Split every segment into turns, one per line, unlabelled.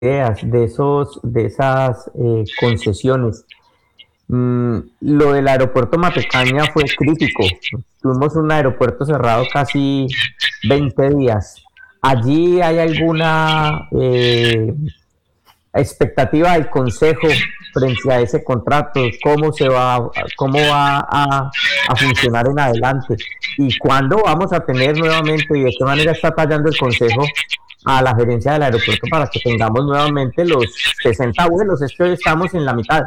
ideas, de esas concesiones. Lo del aeropuerto Matecaña fue crítico. Tuvimos un aeropuerto cerrado casi 20 días. ¿Allí hay alguna expectativa del Consejo frente a ese contrato? Cómo va a funcionar en adelante? ¿Y cuándo vamos a tener nuevamente, y de qué manera está tallando el Consejo a la gerencia del aeropuerto para que tengamos nuevamente los 60 vuelos? Es que hoy estamos en la mitad.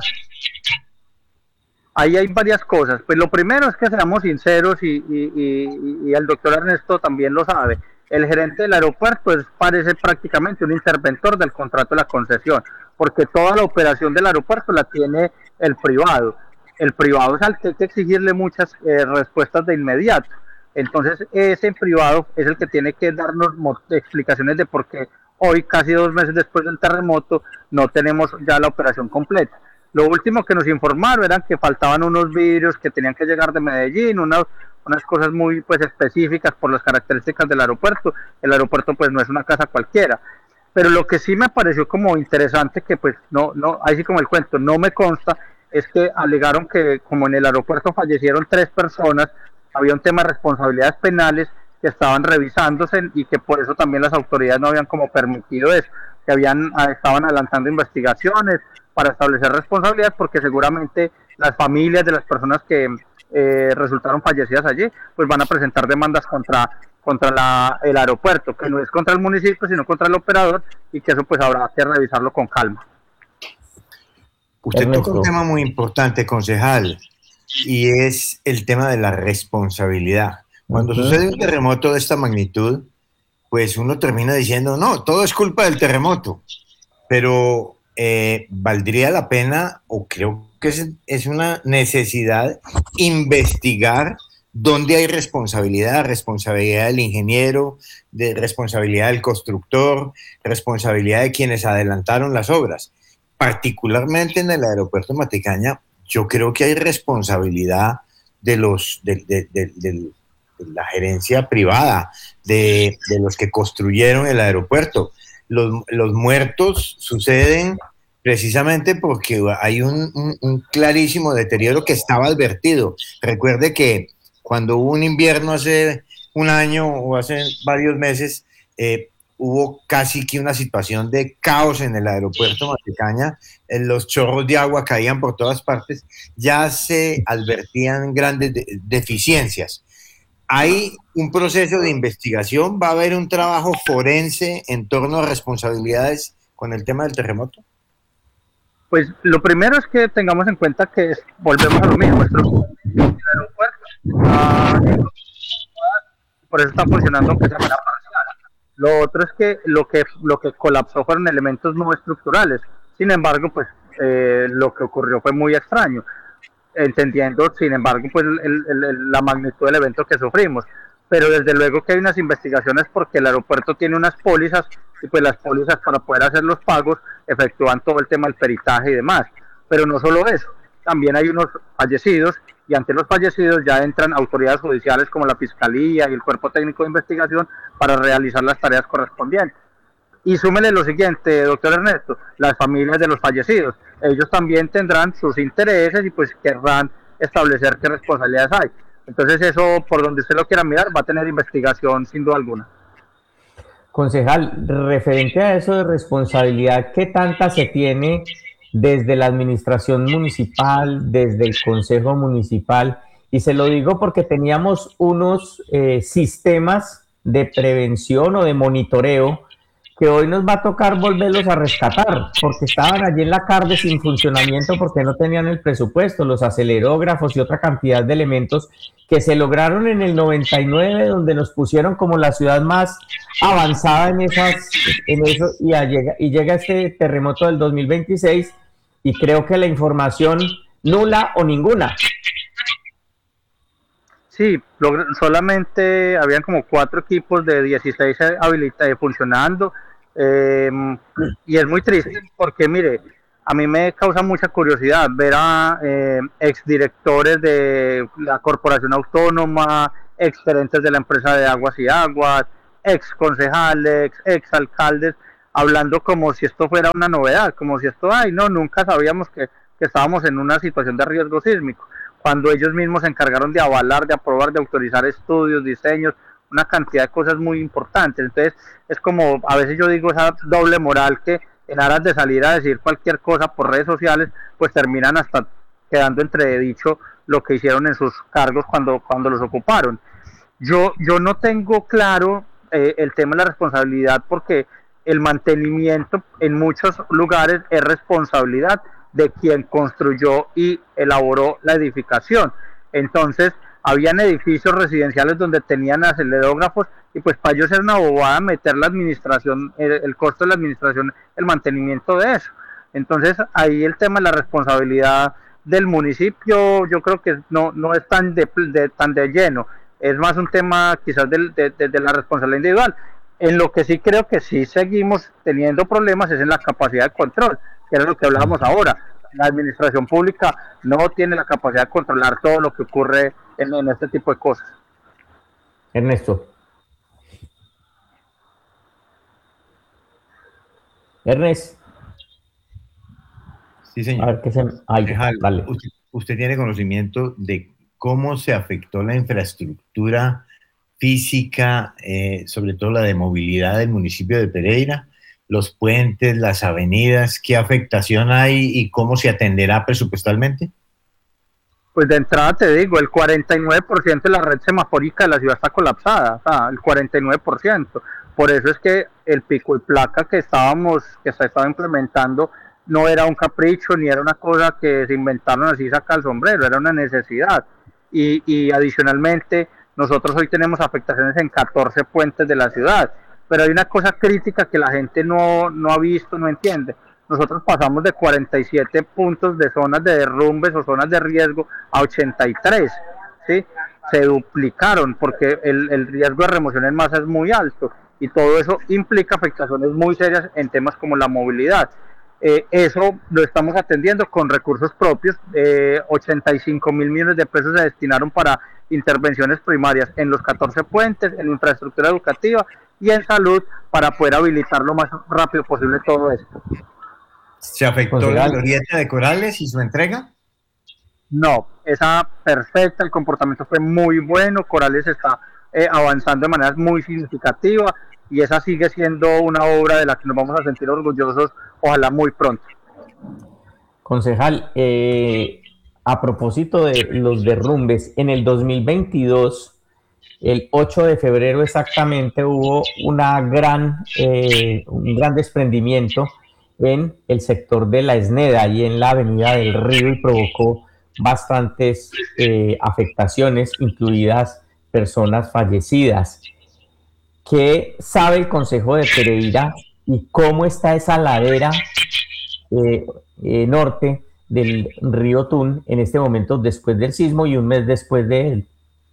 Ahí hay varias cosas. Pues lo primero es que seamos sinceros y el doctor Ernesto también lo sabe. El gerente del aeropuerto parece prácticamente un interventor del contrato de la concesión, porque toda la operación del aeropuerto la tiene el privado. El privado es al que hay que exigirle muchas respuestas de inmediato. Entonces, ese privado es el que tiene que darnos explicaciones de por qué hoy, casi 2 meses después del terremoto, no tenemos ya la operación completa. Lo último que nos informaron eran que faltaban unos vidrios que tenían que llegar de Medellín, unas cosas muy pues específicas por las características del aeropuerto. El aeropuerto pues no es una casa cualquiera. Pero lo que sí me pareció como interesante, que pues no, ahí sí como el cuento, no me consta, es que alegaron que como en el aeropuerto fallecieron 3 personas, había un tema de responsabilidades penales que estaban revisándose y que por eso también las autoridades no habían como permitido eso, que estaban adelantando investigaciones para establecer responsabilidades, porque seguramente las familias de las personas que resultaron fallecidas allí, pues van a presentar demandas contra el aeropuerto, que no es contra el municipio, sino contra el operador, y que eso pues habrá que revisarlo con calma.
Usted toca un
Ernesto.
tema muy importante, concejal, y es el tema de la responsabilidad. Cuando sucede un terremoto de esta magnitud, pues uno termina diciendo, no, todo es culpa del terremoto, pero valdría la pena, o creo que es una necesidad, investigar dónde hay responsabilidad del ingeniero, de responsabilidad del constructor, responsabilidad de quienes adelantaron las obras. Particularmente en el aeropuerto de Matecaña, yo creo que hay responsabilidad de la gerencia privada, de los que construyeron el aeropuerto. Los muertos suceden precisamente porque hay un clarísimo deterioro que estaba advertido. Recuerde que cuando hubo un invierno hace un año o hace varios meses, hubo casi que una situación de caos en el aeropuerto Matecaña, los chorros de agua caían por todas partes, ya se advertían grandes deficiencias. Hay un proceso de investigación, va a haber un trabajo forense en torno a responsabilidades con el tema del terremoto.
Pues lo primero es que tengamos en cuenta que volvemos a lo mismo, el aeropuerto, por eso está funcionando aunque sea manera parcial. Lo otro es que lo que colapsó fueron elementos no estructurales. Sin embargo, pues lo que ocurrió fue muy extraño, entendiendo, sin embargo, pues la magnitud del evento que sufrimos. Pero desde luego que hay unas investigaciones porque el aeropuerto tiene unas pólizas y pues las pólizas para poder hacer los pagos efectúan todo el tema del peritaje y demás. Pero no solo eso, también hay unos fallecidos y ante los fallecidos ya entran autoridades judiciales como la Fiscalía y el Cuerpo Técnico de Investigación para realizar las tareas correspondientes. Y súmele lo siguiente, doctor Ernesto, las familias de los fallecidos, ellos también tendrán sus intereses y pues querrán establecer qué responsabilidades hay. Entonces eso, por donde usted lo quiera mirar, va a tener investigación sin duda alguna.
Concejal, referente a eso de responsabilidad, ¿qué tanta se tiene desde la administración municipal, desde el consejo municipal? Y se lo digo porque teníamos unos sistemas de prevención o de monitoreo que hoy nos va a tocar volverlos a rescatar, porque estaban allí en la CARDE sin funcionamiento porque no tenían el presupuesto, los acelerógrafos y otra cantidad de elementos que se lograron en el 99, donde nos pusieron como la ciudad más avanzada en eso, y llega este terremoto del 2026 y creo que la información nula o ninguna.
Sí, solamente habían como 4 equipos de 16 funcionando, y es muy triste porque, mire, a mí me causa mucha curiosidad ver a exdirectores de la corporación autónoma, exgerentes de la empresa de aguas y aguas, ex concejales, ex alcaldes, hablando como si esto fuera una novedad, como si esto, ay, no, nunca sabíamos que estábamos en una situación de riesgo sísmico, cuando ellos mismos se encargaron de avalar, de aprobar, de autorizar estudios, diseños, una cantidad de cosas muy importantes. Entonces, es como, a veces yo digo, esa doble moral que en aras de salir a decir cualquier cosa por redes sociales, pues terminan hasta quedando entredicho lo que hicieron en sus cargos cuando los ocuparon. Yo no tengo claro el tema de la responsabilidad, porque el mantenimiento en muchos lugares es responsabilidad de quien construyó y elaboró la edificación. Entonces, habían edificios residenciales donde tenían acelerógrafos y pues para ellos era una bobada meter la administración, el costo de la administración, el mantenimiento de eso. Entonces, ahí el tema de la responsabilidad del municipio yo creo que no es tan de lleno, es más un tema quizás de la responsabilidad individual. En lo que sí creo que sí seguimos teniendo problemas es en la capacidad de control, que era lo que hablábamos ahora. La administración pública no tiene la capacidad de controlar todo lo que ocurre en este tipo de cosas.
Ernesto. Ernest.
Sí, señor.
A ver qué se... Ay, vale.
¿Usted tiene conocimiento de cómo se afectó la infraestructura física, sobre todo la de movilidad del municipio de Pereira? Los puentes, las avenidas, ¿qué afectación hay y cómo se atenderá presupuestalmente?
Pues de entrada te digo, el 49% de la red semafórica de la ciudad está colapsada, o sea, el 49%. Por eso es que el pico y placa que se estaba implementando no era un capricho ni era una cosa que se inventaron así saca el sombrero, era una necesidad. Y adicionalmente, nosotros hoy tenemos afectaciones en 14 puentes de la ciudad, pero hay una cosa crítica que la gente no ha visto, no entiende. Nosotros pasamos de 47 puntos de zonas de derrumbes o zonas de riesgo a 83, ¿sí? Se duplicaron porque el riesgo de remoción en masa es muy alto y todo eso implica afectaciones muy serias en temas como la movilidad. Eso lo estamos atendiendo con recursos propios. 85 mil millones de pesos se destinaron para intervenciones primarias en los 14 puentes, en infraestructura educativa y en salud para poder habilitar lo más rápido posible todo esto.
¿Se afectó la glorieta de Corales y su entrega?
No, esa perfecta, el comportamiento fue muy bueno, Corales está avanzando de manera muy significativa y esa sigue siendo una obra de la que nos vamos a sentir orgullosos, ojalá muy pronto.
Concejal, a propósito de los derrumbes, en el 2022, el 8 de febrero exactamente, hubo un gran desprendimiento en el sector de la Esneda y en la avenida del Río y provocó bastantes afectaciones, incluidas personas fallecidas. ¿Qué sabe el Concejo de Pereira y cómo está esa ladera norte del río Tun en este momento después del sismo y un mes después de él?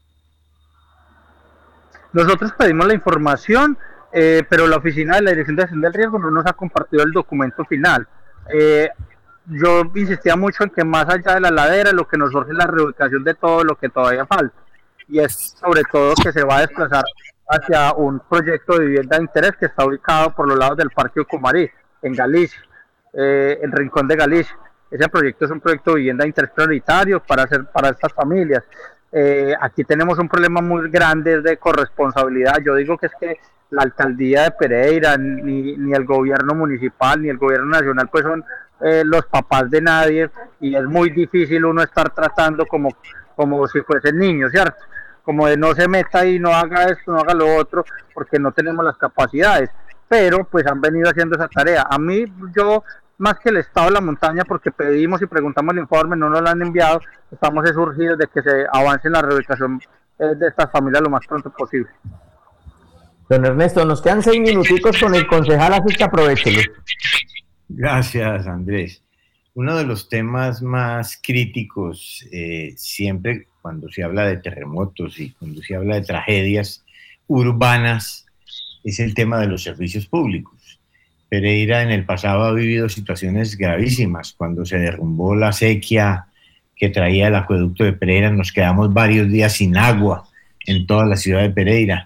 Nosotros pedimos la información, pero la oficina de la Dirección de Gestión del Riesgo no nos ha compartido el documento final. Yo insistía mucho en que más allá de la ladera lo que nos surge es la reubicación de todo lo que todavía falta, y es sobre todo que se va a desplazar hacia un proyecto de vivienda de interés que está ubicado por los lados del Parque Ucumarí, en Galicia, el Rincón de Galicia. Ese proyecto es un proyecto de vivienda de interés prioritario para estas familias. Aquí tenemos un problema muy grande de corresponsabilidad. Yo digo que es que la alcaldía de Pereira, ni el gobierno municipal, ni el gobierno nacional, pues son los papás de nadie, y es muy difícil uno estar tratando como si fuesen niños, ¿cierto? Como de no se meta y no haga esto, no haga lo otro, porque no tenemos las capacidades, pero pues han venido haciendo esa tarea. A mí, yo, más que el estado de la montaña, porque pedimos y preguntamos el informe, no nos lo han enviado, estamos surgidos de que se avance en la reubicación de estas familias lo más pronto posible.
Don Ernesto, nos quedan 6 minuticos con el concejal, así que aprovechelo.
Gracias, Andrés. Uno de los temas más críticos siempre cuando se habla de terremotos y cuando se habla de tragedias urbanas es el tema de los servicios públicos. Pereira en el pasado ha vivido situaciones gravísimas. Cuando se derrumbó la sequía que traía el acueducto de Pereira, nos quedamos varios días sin agua en toda la ciudad de Pereira.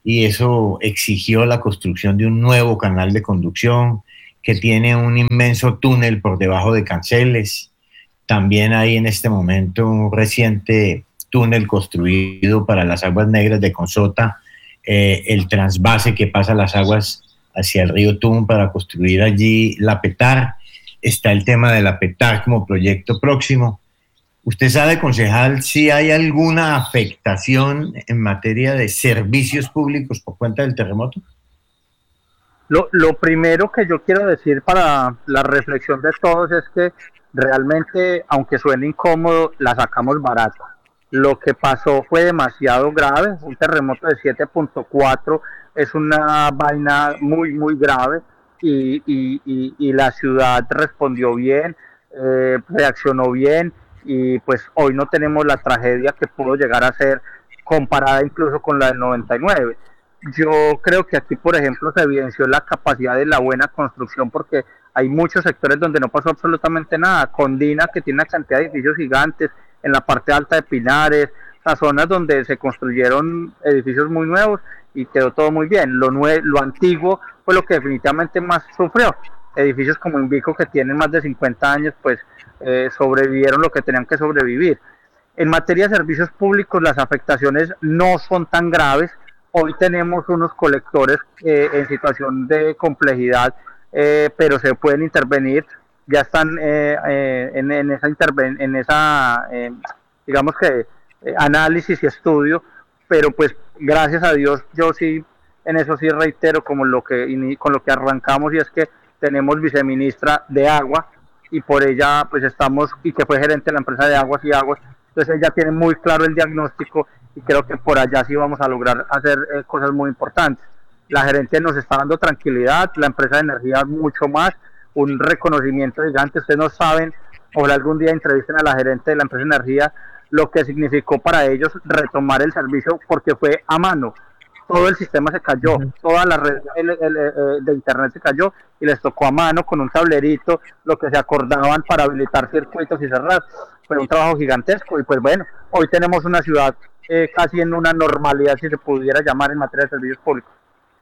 y eso exigió la construcción de un nuevo canal de conducción que tiene un inmenso túnel por debajo de Canceles. También hay en este momento un reciente túnel construido para las aguas negras de Consota, el transvase que pasa las aguas hacia el río Tun para construir allí la PETAR. Está el tema de la PETAR como proyecto próximo. ¿Usted sabe, concejal, si hay alguna afectación en materia de servicios públicos por cuenta del terremoto?
Lo primero que yo quiero decir para la reflexión de todos es que realmente, aunque suene incómodo, la sacamos barata. Lo que pasó fue demasiado grave, un terremoto de 7.4 es una vaina muy, muy grave y la ciudad respondió bien, reaccionó bien y pues hoy no tenemos la tragedia que pudo llegar a ser comparada incluso con la del 99. Yo creo que aquí, por ejemplo, se evidenció la capacidad de la buena construcción porque hay muchos sectores donde no pasó absolutamente nada. Condina, que tiene una cantidad de edificios gigantes, en la parte alta de Pinares, las zonas donde se construyeron edificios muy nuevos y quedó todo muy bien. Lo antiguo fue lo que definitivamente más sufrió. Edificios como Invico, que tienen más de 50 años, pues sobrevivieron lo que tenían que sobrevivir. En materia de servicios públicos, las afectaciones no son tan graves. Hoy tenemos unos colectores en situación de complejidad, pero se pueden intervenir, ya están en esa digamos que análisis y estudio, pero pues gracias a Dios yo sí, en eso sí reitero como con lo que arrancamos, y es que tenemos viceministra de agua y por ella pues estamos, y que fue gerente de la empresa de aguas y aguas, entonces ella tiene muy claro el diagnóstico y creo que por allá sí vamos a lograr hacer cosas muy importantes. La gerente nos está dando tranquilidad, la empresa de energía mucho más, un reconocimiento gigante. Ustedes no saben, ojalá algún día entrevisten a la gerente de la empresa de energía, lo que significó para ellos retomar el servicio porque fue a mano. Todo el sistema se cayó, toda la red de internet se cayó y les tocó a mano con un tablerito lo que se acordaban para habilitar circuitos y cerrar. Fue un trabajo gigantesco y pues bueno, hoy tenemos una ciudad casi en una normalidad, si se pudiera llamar, en materia de servicios públicos.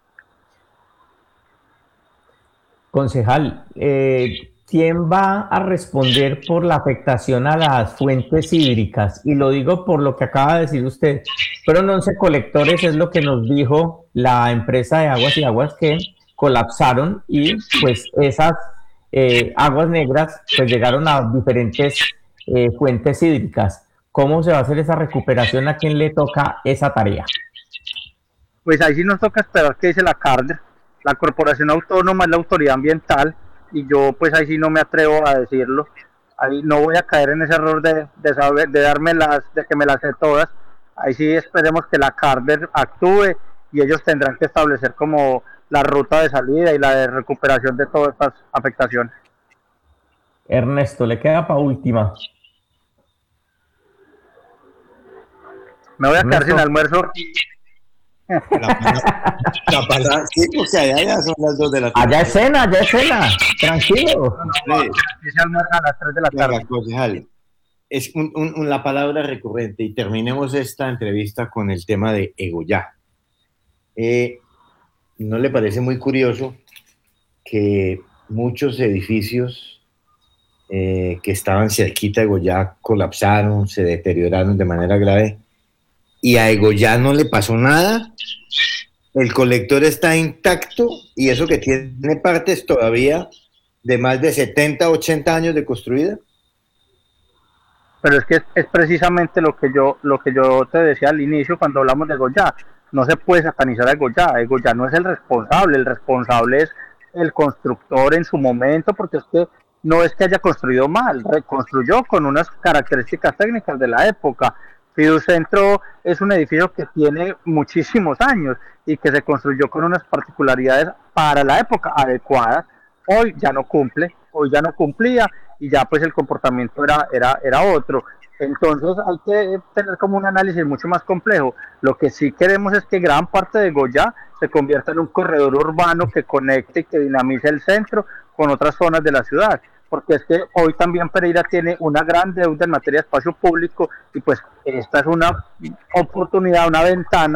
Concejal, ¿quién va a responder por la afectación a las fuentes hídricas? Y lo digo por lo que acaba de decir usted. Fueron 11 colectores, es lo que nos dijo la empresa de aguas y aguas que colapsaron y pues esas aguas negras pues llegaron a diferentes fuentes hídricas. ¿Cómo se va a hacer esa recuperación? ¿A quién le toca esa tarea?
Pues ahí sí nos toca esperar qué dice la CARDER. La Corporación Autónoma es la autoridad ambiental y yo pues ahí sí no me atrevo a decirlo. Ahí no voy a caer en ese error de que me las sé todas. Ahí sí esperemos que la CARDER actúe y ellos tendrán que establecer como la ruta de salida y la de recuperación de todas estas afectaciones.
Ernesto, le queda para última.
Me voy a quedar sin almuerzo.
La palabra, sí, porque allá son las 2 de la tarde.
Allá es cena, tranquilo.
Se almuerza a las 3 de la tarde.
Venga, concejal, es la palabra recurrente y terminemos esta entrevista con el tema de Egollá. ¿No le parece muy curioso que muchos edificios que estaban cerquita de Egollá colapsaron, se deterioraron de manera grave y a Egollá no le pasó nada? El colector está intacto y eso que tiene partes todavía de más de 70, 80 años de construida.
Pero es que es precisamente lo que yo te decía al inicio cuando hablamos de Egollá. No se puede satanizar a Egollá. Egollá no es el responsable es el constructor en su momento, porque es que no es que haya construido mal, reconstruyó con unas características técnicas de la época. Fiducentro es un edificio que tiene muchísimos años y que se construyó con unas particularidades para la época adecuadas. Hoy ya no cumple, hoy ya no cumplía y ya pues el comportamiento era otro. Entonces hay que tener como un análisis mucho más complejo. Lo que sí queremos es que gran parte de Goya se convierta en un corredor urbano que conecte y que dinamice el centro con otras zonas de la ciudad, porque es que hoy también Pereira tiene una gran deuda en materia de espacio público y pues esta es una oportunidad, una ventana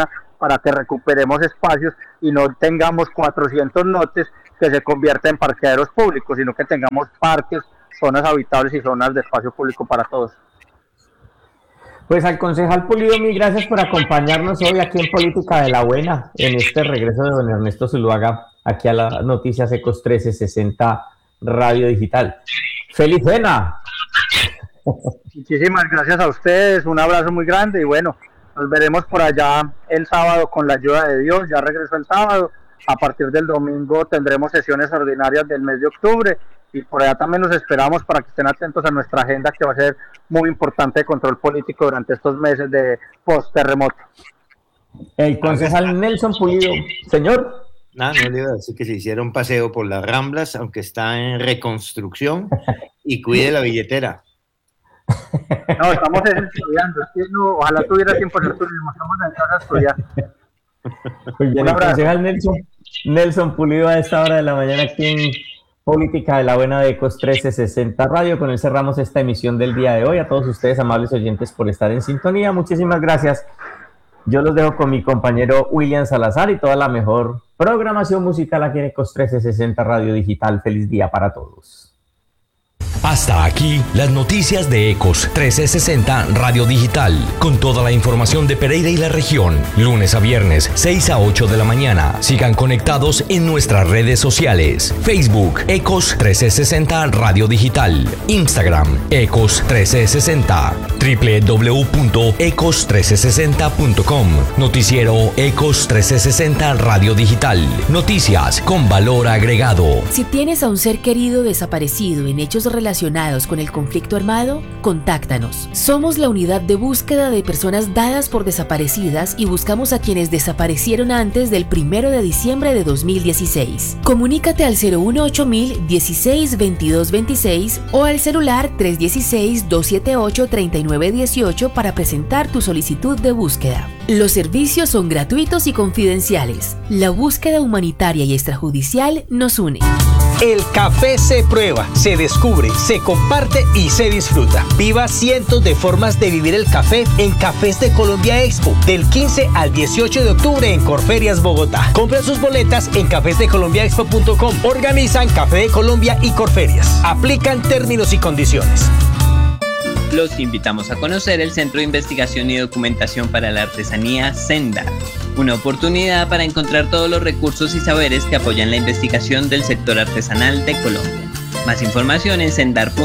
para que recuperemos espacios y no tengamos 400 lotes que se convierten en parqueaderos públicos, sino que tengamos parques, zonas habitables y zonas de espacio público para todos.
Pues al concejal Pulido, mil gracias por acompañarnos hoy aquí en Política de la Buena, en este regreso de don Ernesto Zuluaga, aquí a las noticias Ecos 1360 Radio Digital. ¡Feliz cena!
Muchísimas gracias a ustedes, un abrazo muy grande y bueno, nos veremos por allá el sábado con la ayuda de Dios. Ya regreso el sábado, a partir del domingo tendremos sesiones ordinarias del mes de octubre y por allá también los esperamos para que estén atentos a nuestra agenda, que va a ser muy importante de control político durante estos meses de post-terremoto.
El concejal Nelson Pulido, señor.
No le iba a decir que se hiciera un paseo por las Ramblas, aunque está en reconstrucción, y cuide la billetera.
No, estamos estudiando, es que no, ojalá tuviera tiempo de hacer turismo, estamos en casa a estudiar.
Muy bien, el concejal Nelson Pulido a esta hora de la mañana aquí en Política de la Buena de Ecos 1360 Radio. Con él cerramos esta emisión del día de hoy. A todos ustedes, amables oyentes, por estar en sintonía. Muchísimas gracias. Yo los dejo con mi compañero William Salazar y toda la mejor programación musical aquí en Ecos 1360 Radio Digital. Feliz día para todos.
Hasta aquí las noticias de Ecos 1360 Radio Digital, con toda la información de Pereira y la región, lunes a viernes, 6 a 8 de la mañana. Sigan conectados en nuestras redes sociales: Facebook, Ecos 1360 Radio Digital, Instagram, Ecos 1360, www.ecos1360.com, noticiero Ecos 1360 Radio Digital, noticias con valor agregado.
Si tienes a un ser querido desaparecido en hechos relacionados con el conflicto armado, contáctanos. Somos la unidad de búsqueda de personas dadas por desaparecidas y buscamos a quienes desaparecieron antes del 1 de diciembre de 2016. Comunícate al 018 16 22 26 o al celular 316 278 3918 para presentar tu solicitud de búsqueda. Los servicios son gratuitos y confidenciales. La búsqueda humanitaria y extrajudicial nos une.
El café se prueba, se descubre, se comparte y se disfruta. Viva cientos de formas de vivir el café en Cafés de Colombia Expo, del 15 al 18 de octubre en Corferias, Bogotá. Compren sus boletas en cafesdecolombiaexpo.com. Organizan Café de Colombia y Corferias. Aplican términos y condiciones.
Los invitamos a conocer el Centro de Investigación y Documentación para la Artesanía Sendar, una oportunidad para encontrar todos los recursos y saberes que apoyan la investigación del sector artesanal de Colombia. Más información en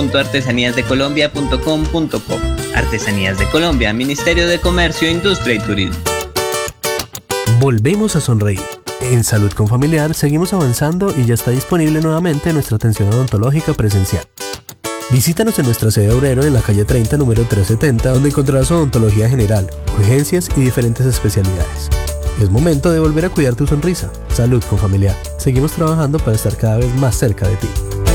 sendar.artesaníasdecolombia.com.co. Artesanías de Colombia, Ministerio de Comercio, Industria y Turismo.
Volvemos a sonreír. En Salud con Familiar seguimos avanzando y ya está disponible nuevamente nuestra atención odontológica presencial. Visítanos en nuestra sede obrero en la calle 30, número 370, donde encontrarás odontología general, urgencias y diferentes especialidades. Es momento de volver a cuidar tu sonrisa. Salud con Familiar. Seguimos trabajando para estar cada vez más cerca de ti.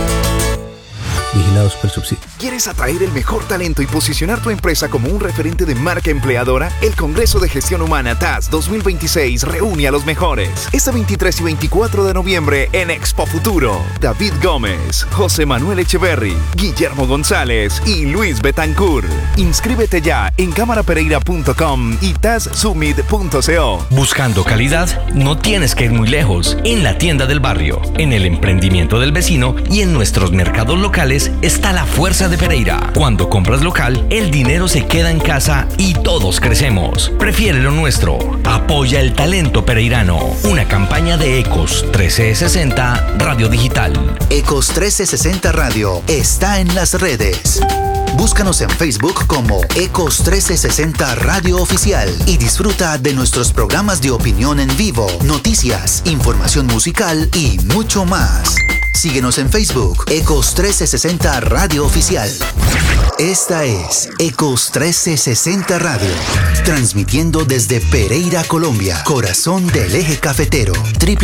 Vigilado Supersubsidio.
¿Quieres atraer el mejor talento y posicionar tu empresa como un referente de marca empleadora? El Congreso de Gestión Humana TAS 2026 reúne a los mejores. Este 23 y 24 de noviembre en Expo Futuro. David Gómez, José Manuel Echeverry, Guillermo González y Luis Betancourt. Inscríbete ya en camarapereira.com y tassummit.co.
Buscando calidad, no tienes que ir muy lejos. En la tienda del barrio, en el emprendimiento del vecino y en nuestros mercados locales está la fuerza de Pereira. Cuando compras local, el dinero se queda en casa y todos crecemos. Prefiere lo nuestro. Apoya el talento pereirano. Una campaña de Ecos 1360 Radio Digital.
Ecos 1360 Radio está en las redes. Búscanos en Facebook como Ecos 1360 Radio Oficial y disfruta de nuestros programas de opinión en vivo, noticias, información musical y mucho más. Síguenos en Facebook, Ecos 1360 Radio Oficial. Esta es Ecos 1360 Radio, transmitiendo desde Pereira, Colombia, corazón del eje cafetero.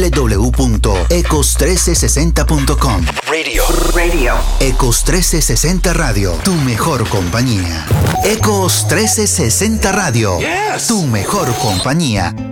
www.ecos1360.com. Radio. Ecos 1360 Radio, tu mejor compañía. Ecos 1360 Radio, tu mejor compañía.